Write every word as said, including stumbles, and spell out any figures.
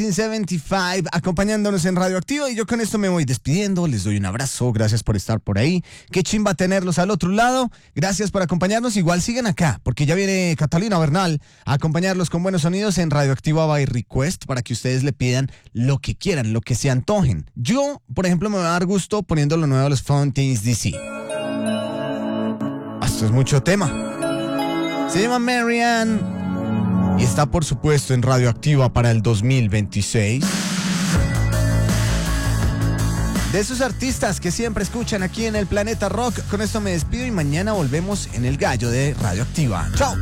setenta y cinco acompañándonos en Radioactiva, y yo con esto me voy despidiendo. Les doy un abrazo, gracias por estar por ahí. Qué chimba tenerlos al otro lado. Gracias por acompañarnos. Igual siguen acá, porque ya viene Catalina Bernal a acompañarlos con buenos sonidos en Radioactiva by Request para que ustedes le pidan lo que quieran, lo que se antojen. Yo, por ejemplo, me va a dar gusto poniendo lo nuevo de los Fountains D C. Esto es mucho tema. Se llama Marianne y está, por supuesto, en Radioactiva para el dos mil veintiséis. De esos artistas que siempre escuchan aquí en el Planeta Rock. Con esto me despido y mañana volvemos en El Gallo de Radioactiva. ¡Chao!